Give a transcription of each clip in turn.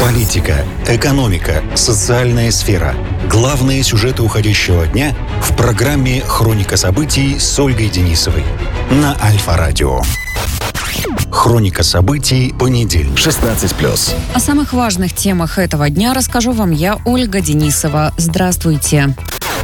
Политика, экономика, социальная сфера. Главные сюжеты уходящего дня в программе «Хроника событий» с Ольгой Денисовой на Альфа-радио. Хроника событий, понедельник, 16+. О самых важных темах этого дня расскажу вам я, Ольга Денисова. Здравствуйте.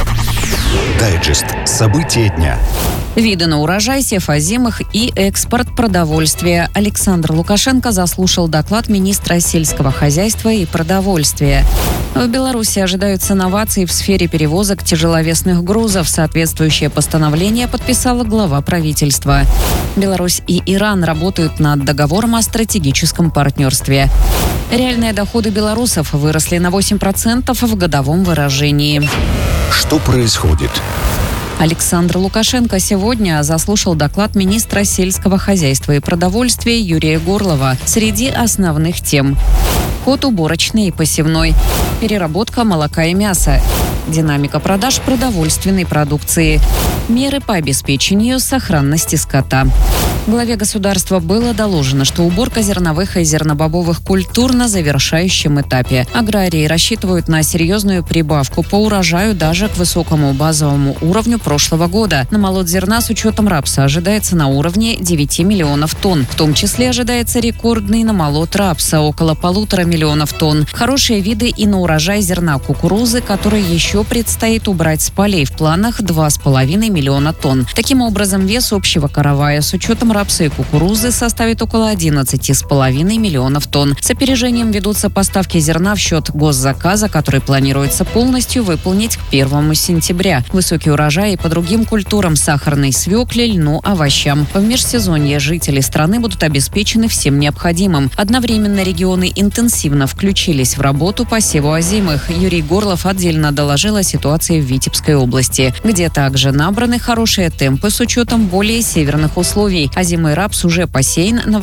Дайджест. События дня. Виды на урожай, сев озимых и экспорт продовольствия. Александр Лукашенко заслушал доклад министра сельского хозяйства и продовольствия. В Беларуси ожидаются новации в сфере перевозок тяжеловесных грузов. Соответствующее постановление подписала глава правительства. Беларусь и Иран работают над договором о стратегическом партнерстве. Реальные доходы белорусов выросли на 8% в годовом выражении. Что происходит? Александр Лукашенко сегодня заслушал доклад министра сельского хозяйства и продовольствия Юрия Горлова. Среди основных тем: ход уборочной и посевной, переработка молока и мяса, динамика продаж продовольственной продукции, меры по обеспечению сохранности скота. Главе государства было доложено, что уборка зерновых и зернобобовых культур на завершающем этапе. Аграрии рассчитывают на серьезную прибавку по урожаю даже к высокому базовому уровню прошлого года. Намолот зерна с учетом рапса ожидается на уровне 9 миллионов тонн. В том числе ожидается рекордный намолот рапса – около 1,5 миллиона тонн. Хорошие виды и на урожай зерна кукурузы, который еще предстоит убрать с полей. В планах 2,5 миллиона тонн. Таким образом, вес общего каравая с учетом рапса и кукурузы составит около 11,5 миллионов тонн. С опережением ведутся поставки зерна в счет госзаказа, который планируется полностью выполнить к 1 сентября. Высокий урожай и по другим культурам – сахарной свекле, льну, овощам. В межсезонье жители страны будут обеспечены всем необходимым. Одновременно регионы интенсивно включились в работу по севу озимых. Юрий Горлов отдельно доложил о ситуации в Витебской области, где также набраны хорошие темпы с учетом более северных условий. Озимый рапс уже посеян на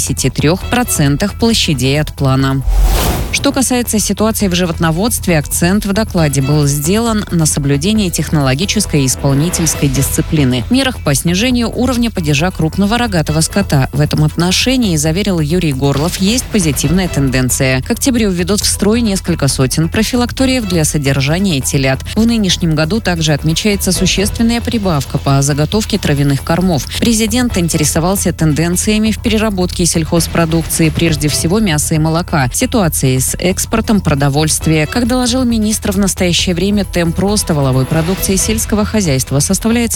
83% площадей от плана. Что касается ситуации в животноводстве, акцент в докладе был сделан на соблюдении технологической и исполнительской дисциплины, мерах по снижению уровня падежа крупного рогатого скота. В этом отношении, заверил Юрий Горлов, есть позитивная тенденция. К октябрю введут в строй несколько сотен профилакториев для содержания телят. В нынешнем году также отмечается существенная прибавка по заготовке травяных кормов. Президент интересовался тенденциями в переработке сельхозпродукции, прежде всего мяса и молока, ситуацией с экспортом продовольствия. Как доложил министр, в настоящее время темп роста валовой продукции сельского хозяйства составляет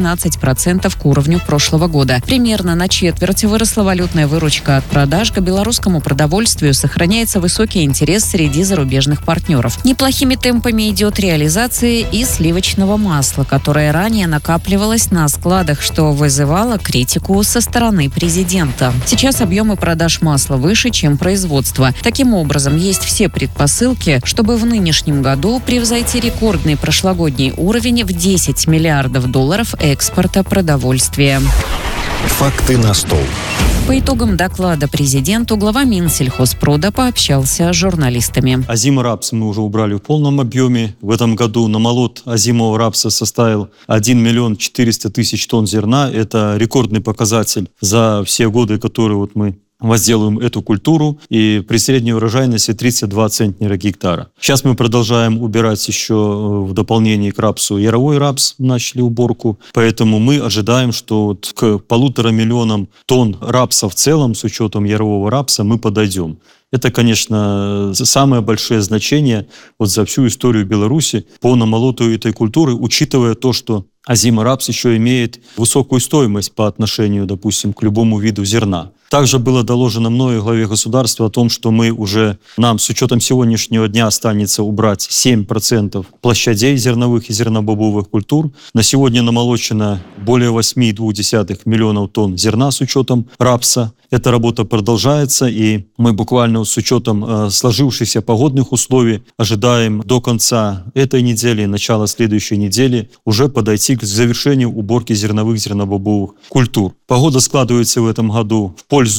113% к уровню прошлого года. Примерно на четверть выросла валютная выручка от продаж. К белорусскому продовольствию сохраняется высокий интерес среди зарубежных партнеров. Неплохими темпами идет реализация и сливочного масла, которое ранее накапливалось на складах, что вызывало критику со стороны президента. Сейчас объемы продаж масла выше, чем производство. Таким образом, есть все предпосылки, чтобы в нынешнем году превзойти рекордный прошлогодний уровень в $10 миллиардов экспорта продовольствия. Факты на стол. По итогам доклада президенту глава Минсельхозпрода пообщался с журналистами. Озимый рапс мы уже убрали в полном объеме. В этом году намолот озимого рапса составил 1 400 000 тонн зерна. Это рекордный показатель за все годы, которые мы возделываем эту культуру, и при средней урожайности 32 центнера гектара. Сейчас мы продолжаем убирать еще в дополнение к рапсу яровой рапс, начали уборку, поэтому мы ожидаем, что к 1,5 миллионам тонн рапса в целом, с учетом ярового рапса, мы подойдем. Это, конечно, самое большое значение за всю историю Беларуси по намолоту этой культуры, учитывая то, что озимый рапс еще имеет высокую стоимость по отношению, допустим, к любому виду зерна. Также было доложено мной главе государства о том, что нам с учетом сегодняшнего дня останется убрать 7% площадей зерновых и зернобобовых культур. На сегодня намолочено более 8,2 миллионов тонн зерна с учетом рапса. Эта работа продолжается, и мы буквально с учетом сложившихся погодных условий ожидаем до конца этой недели, начала следующей недели уже подойти к завершению уборки зерновых, зернобобовых культур. Погода складывается в этом году в пользу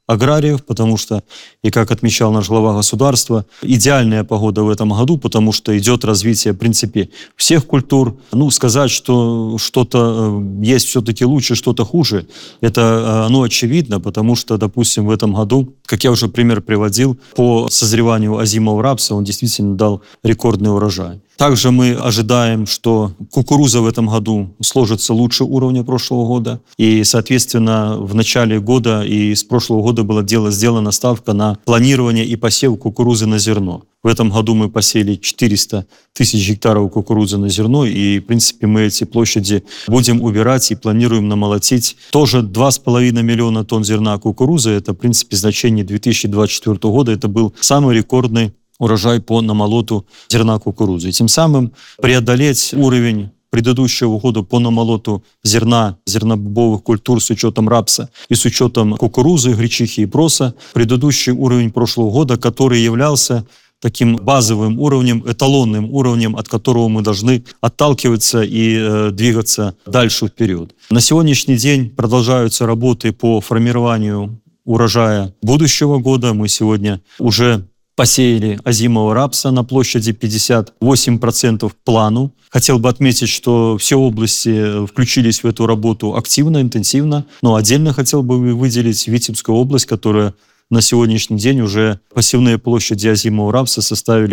аграриев, потому что, и как отмечал наш глава государства, идеальная погода в этом году, потому что идет развитие, в принципе, всех культур. Сказать, что что-то есть все-таки лучше, что-то хуже, это оно очевидно, потому что, допустим, в этом году, как я уже пример приводил, по созреванию озимого рапса он действительно дал рекордный урожай. Также мы ожидаем, что кукуруза в этом году сложится лучше уровня прошлого года. И, соответственно, в начале года и с прошлого года была сделана ставка на планирование и посев кукурузы на зерно. В этом году мы посеяли 400 тысяч гектаров кукурузы на зерно, и, в принципе, мы эти площади будем убирать и планируем намолотить. Тоже 2,5 миллиона тонн зерна кукурузы. Это, в принципе, значение 2024 года. Это был самый рекордный урожай по намолоту зерна кукурузы. И тем самым преодолеть уровень предыдущего года по намолоту зерна, зернобобовых культур с учетом рапса и с учетом кукурузы, гречихи и проса, предыдущий уровень прошлого года, который являлся таким базовым уровнем, эталонным уровнем, от которого мы должны отталкиваться и двигаться дальше вперед. На сегодняшний день продолжаются работы по формированию урожая будущего года. Мы сегодня уже посеяли озимого рапса на площади 58% плану. Хотел бы отметить, что все области включились в эту работу активно, интенсивно, но отдельно хотел бы выделить Витебскую область, которая на сегодняшний день уже посевные площади озимого рапса составили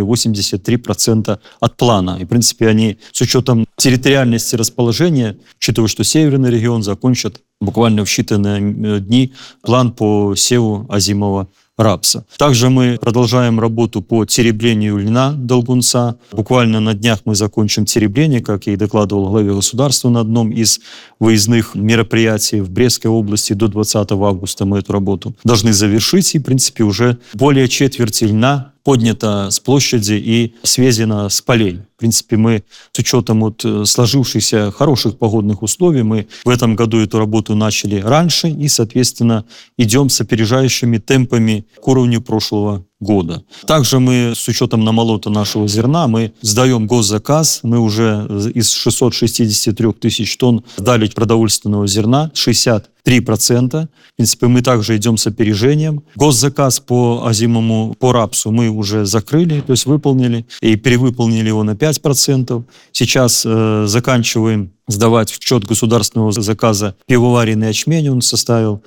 83% от плана. И, в принципе, они с учетом территориальности расположения, учитывая, что северный регион, закончат буквально в считанные дни план по севу озимого рапса. Также мы продолжаем работу по тереблению льна долгунца. Буквально на днях мы закончим теребление, как я и докладывал главе государства на одном из выездных мероприятий в Брестской области. До 20 августа мы эту работу должны завершить. И, в принципе, уже более четверти льна поднято с площади и свезено с полей. В принципе, мы с учетом сложившихся хороших погодных условий, мы в этом году эту работу начали раньше и, соответственно, идем с опережающими темпами к уровню прошлого года. Также мы с учетом намолота нашего зерна, мы сдаем госзаказ, мы уже из 663 тысяч тонн сдали продовольственного зерна, 63%. В принципе, мы также идем с опережением. Госзаказ по озимому, по рапсу мы уже закрыли, то есть выполнили, и перевыполнили его на 5%. Сейчас заканчиваем сдавать в счет государственного заказа пивоваренный ячмень, он составил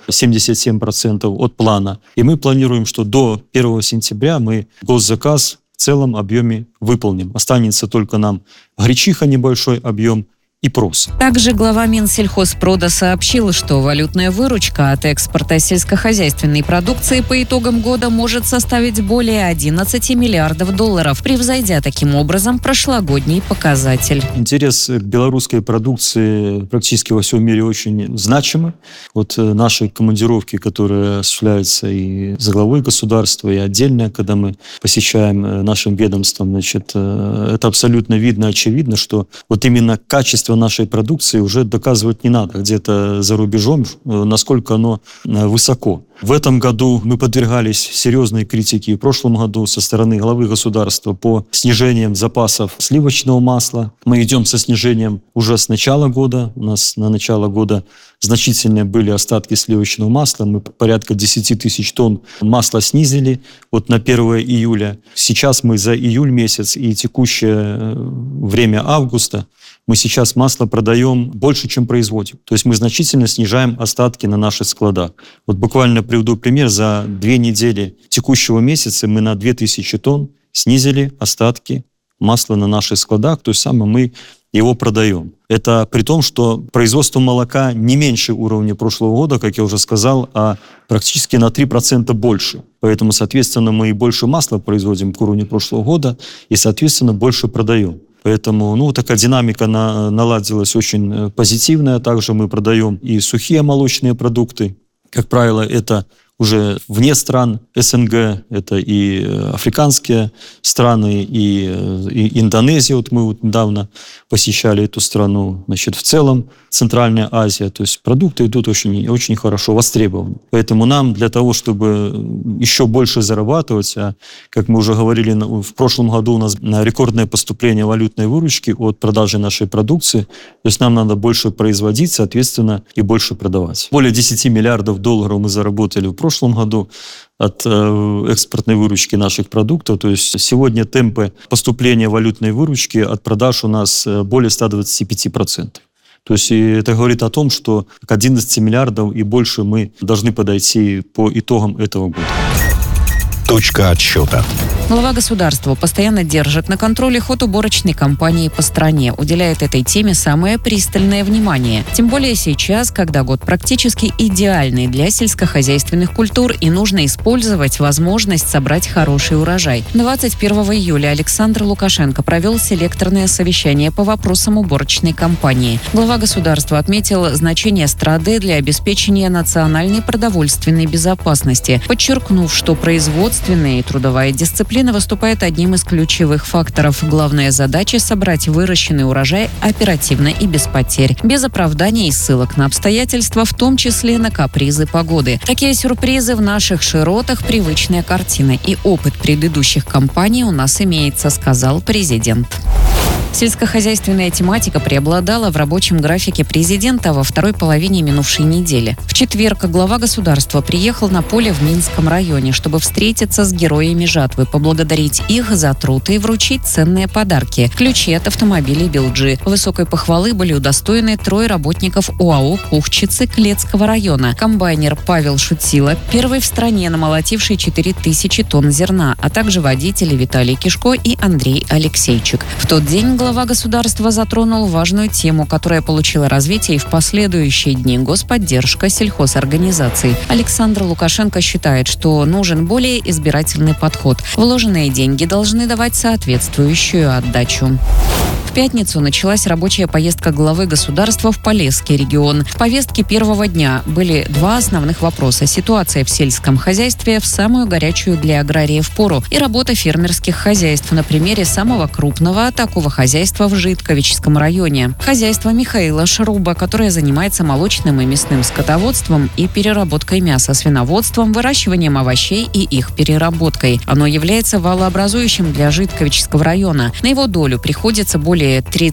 77% от плана. И мы планируем, что до 1 сентября мы госзаказ в целом объеме выполним. Останется только нам гречиха, небольшой объем, и прос. Также глава Минсельхозпрода сообщил, что валютная выручка от экспорта сельскохозяйственной продукции по итогам года может составить более 11 миллиардов долларов, превзойдя таким образом прошлогодний показатель. Интерес к белорусской продукции практически во всем мире очень значимый. Вот наши командировки, которые осуществляются и за главой государства, и отдельно, когда мы посещаем нашим ведомством, это абсолютно видно, очевидно, что вот именно качество нашей продукции уже доказывать не надо где-то за рубежом, насколько оно высоко. В этом году мы подвергались серьезной критике в прошлом году со стороны главы государства по снижениям запасов сливочного масла. Мы идем со снижением уже с начала года. У нас на начало года значительные были остатки сливочного масла. Мы порядка 10 тысяч тонн масла снизили вот на 1 июля. Сейчас мы за июль месяц и текущее время августа мы сейчас масло продаем больше, чем производим. То есть мы значительно снижаем остатки на наших складах. Вот буквально приведу пример. За 2 недели текущего месяца мы на 2000 тонн снизили остатки масла на наших складах. То есть самое мы его продаем. Это при том, что производство молока не меньше уровня прошлого года, как я уже сказал, а практически на 3% больше. Поэтому, соответственно, мы и больше масла производим к уровню прошлого года и, соответственно, больше продаем. Поэтому, такая динамика наладилась очень позитивная. Также мы продаем и сухие молочные продукты. Как правило, это уже вне стран СНГ, это и африканские страны, и Индонезия. Вот мы недавно посещали эту страну. В целом Центральная Азия. То есть продукты идут очень, очень хорошо востребованы. Поэтому нам для того, чтобы еще больше зарабатывать, как мы уже говорили, в прошлом году у нас рекордное поступление валютной выручки от продажи нашей продукции. То есть нам надо больше производить, соответственно, и больше продавать. Более 10 миллиардов долларов мы заработали в прошлом прошлом году от экспортной выручки наших продуктов. То есть сегодня темпы поступления валютной выручки от продаж у нас более 125%. То есть это говорит о том, что к 11 миллиардов и больше мы должны подойти по итогам этого года. Точка отсчета. Глава государства постоянно держит на контроле ход уборочной кампании по стране, уделяет этой теме самое пристальное внимание. Тем более сейчас, когда год практически идеальный для сельскохозяйственных культур и нужно использовать возможность собрать хороший урожай. 21 июля Александр Лукашенко провел селекторное совещание по вопросам уборочной кампании. Глава государства отметил значение страды для обеспечения национальной продовольственной безопасности, подчеркнув, что производственная и трудовая дисциплина выступает одним из ключевых факторов. Главная задача – собрать выращенный урожай оперативно и без потерь, без оправданий и ссылок на обстоятельства, в том числе на капризы погоды. Такие сюрпризы в наших широтах – привычная картина, и опыт предыдущих кампаний у нас имеется, сказал президент. Сельскохозяйственная тематика преобладала в рабочем графике президента во второй половине минувшей недели. В четверг глава государства приехал на поле в Минском районе, чтобы встретиться с героями жатвы, поблагодарить их за труд и вручить ценные подарки – ключи от автомобилей «Белджи». Высокой похвалы были удостоены 3 работников ОАО «Пухчицы» Клецкого района. Комбайнер Павел Шутсила, первый в стране намолотивший 4000 тонн зерна, а также водители Виталий Кишко и Андрей Алексейчик. В тот день глава государства затронул важную тему, которая получила развитие и в последующие дни – господдержка сельхозорганизаций. Александр Лукашенко считает, что нужен более избирательный подход. Вложенные деньги должны давать соответствующую отдачу. В пятницу началась рабочая поездка главы государства в Полесский регион. В повестке первого дня были 2 основных вопроса: ситуация в сельском хозяйстве в самую горячую для аграриев пору и работа фермерских хозяйств на примере самого крупного такого хозяйства в Житковичском районе. Хозяйство Михаила Шруба, которое занимается молочным и мясным скотоводством и переработкой мяса, свиноводством, выращиванием овощей и их переработкой. Оно является валообразующим для Житковичского района. На его долю приходится более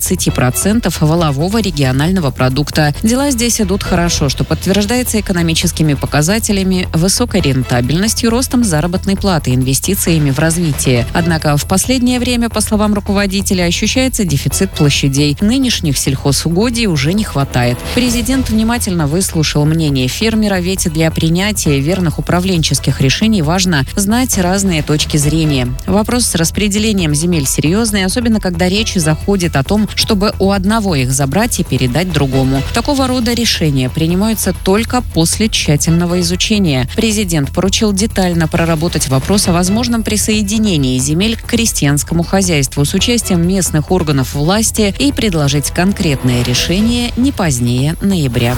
30% валового регионального продукта. Дела здесь идут хорошо, что подтверждается экономическими показателями, высокой рентабельностью, ростом заработной платы, инвестициями в развитие. Однако в последнее время, по словам руководителя, ощущается дефицит площадей. Нынешних сельхозугодий уже не хватает. Президент внимательно выслушал мнение фермера, ведь для принятия верных управленческих решений важно знать разные точки зрения. Вопрос с распределением земель серьезный, особенно когда речь заходит о том, чтобы у одного их забрать и передать другому. Такого рода решения принимаются только после тщательного изучения. Президент поручил детально проработать вопрос о возможном присоединении земель к крестьянскому хозяйству с участием местных органов власти и предложить конкретное решение не позднее ноября.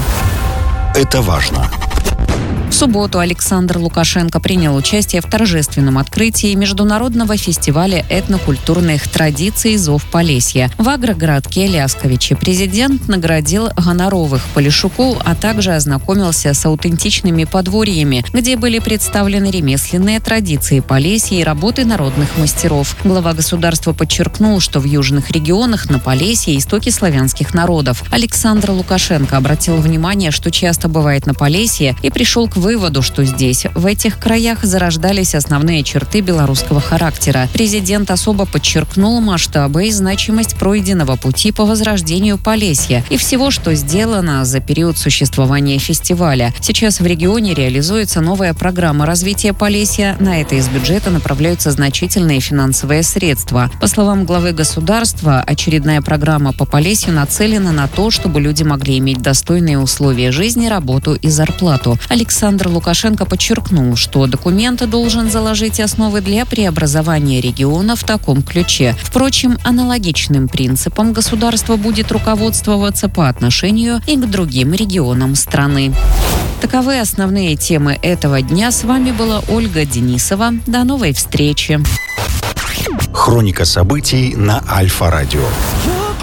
Это важно. В субботу Александр Лукашенко принял участие в торжественном открытии международного фестиваля этнокультурных традиций «Зов Полесья» в агрогородке Лясковичи. Президент наградил гоноровых Полешуку, а также ознакомился с аутентичными подворьями, где были представлены ремесленные традиции Полесья и работы народных мастеров. Глава государства подчеркнул, что в южных регионах на Полесье истоки славянских народов. Александр Лукашенко обратил внимание, что часто бывает на Полесье, и пришел к выводу, что здесь, в этих краях, зарождались основные черты белорусского характера. Президент особо подчеркнул масштабы и значимость пройденного пути по возрождению Полесья и всего, что сделано за период существования фестиваля. Сейчас в регионе реализуется новая программа развития Полесья. На это из бюджета направляются значительные финансовые средства. По словам главы государства, очередная программа по Полесью нацелена на то, чтобы люди могли иметь достойные условия жизни, работу и зарплату. Александр Лукашенко подчеркнул, что документ должен заложить основы для преобразования региона в таком ключе. Впрочем, аналогичным принципом государство будет руководствоваться по отношению и к другим регионам страны. Таковы основные темы этого дня. С вами была Ольга Денисова. До новой встречи. Хроника событий на Альфа-радио.